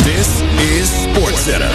This is SportsCenter.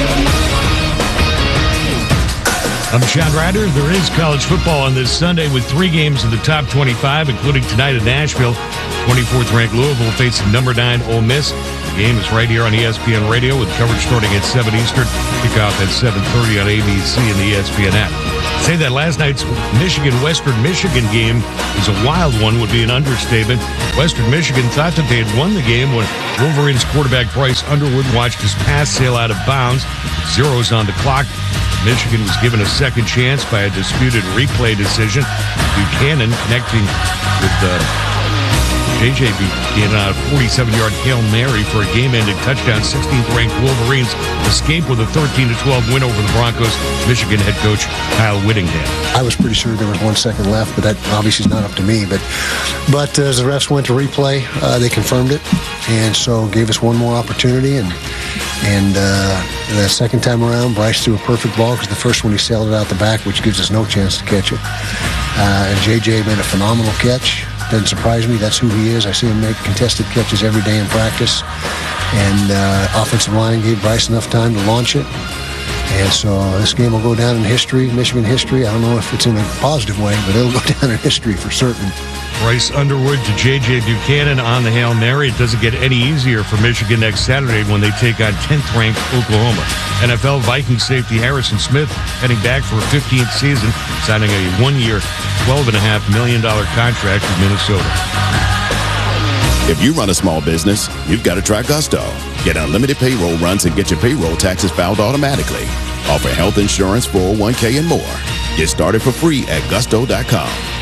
I'm Sean Ryder. There is college football on this Sunday with 3 games in the top 25, including tonight in Nashville. 24th-ranked Louisville facing number 9 Ole Miss. The game is right here on ESPN Radio with coverage starting at 7 Eastern. Kickoff at 7:30 on ABC and the ESPN app. Say that last night's Michigan-Western Michigan game is a wild one would be an understatement. Western Michigan thought that they had won the game when Wolverines quarterback Bryce Underwood watched his pass sail out of bounds. Zeros on the clock. Michigan was given a second chance by a disputed replay decision. Buchanan connecting with J.J. Buchanan on a 47-yard Hail Mary for a game-ending touchdown. 16th-ranked Wolverines escape with a 13-12 win over the Broncos. Michigan head coach Kyle Whittingham. I was pretty sure there was 1 second left, but that obviously is not up to me. But as the refs went to replay, they confirmed it, and so gave us one more opportunity. And the second time around, Bryce threw a perfect ball because the first one he sailed it out the back, which gives us no chance to catch it. And J.J. made a phenomenal catch. Doesn't surprise me. That's who he is. I see him make contested catches every day in practice. And offensive line gave Bryce enough time to launch it. And so this game will go down in history, Michigan history. I don't know if it's in a positive way, but it'll go down in history for certain. Bryce Underwood to J.J. Buchanan on the Hail Mary. It doesn't get any easier for Michigan next Saturday when they take on 10th-ranked Oklahoma. NFL Vikings safety Harrison Smith heading back for a 15th season, signing a 1-year, $12.5 million contract with Minnesota. If you run a small business, you've got to try Gusto. Get unlimited payroll runs and get your payroll taxes filed automatically. Offer health insurance, 401k, and more. Get started for free at gusto.com.